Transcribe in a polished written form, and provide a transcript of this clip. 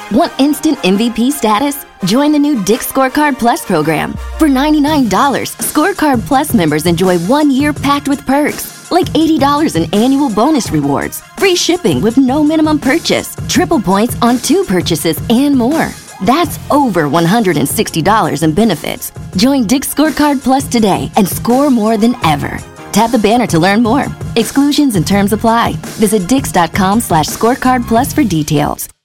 Want instant MVP status? Join the new Dick's Scorecard Plus program. For $99, Scorecard Plus members enjoy 1 year packed with perks, like $80 in annual bonus rewards, free shipping with no minimum purchase, triple points on 2 purchases, and more. That's over $160 in benefits. Join Dick's Scorecard Plus today and score more than ever. Tap the banner to learn more. Exclusions and terms apply. Visit dix.com/scorecard plus for details.